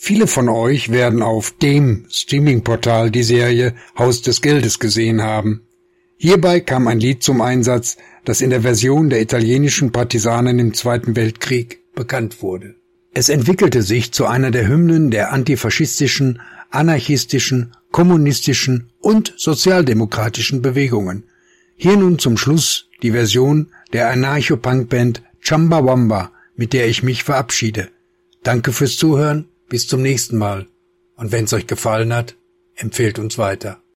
Viele von euch werden auf dem Streaming-Portal die Serie Haus des Geldes gesehen haben. Hierbei kam ein Lied zum Einsatz, das in der Version der italienischen Partisanen im Zweiten Weltkrieg bekannt wurde. Es entwickelte sich zu einer der Hymnen der antifaschistischen, anarchistischen, kommunistischen und sozialdemokratischen Bewegungen. Hier nun zum Schluss die Version der Anarcho-Punk-Band Chumbawamba, mit der ich mich verabschiede. Danke fürs Zuhören, bis zum nächsten Mal. Und wenn's euch gefallen hat, empfehlt uns weiter.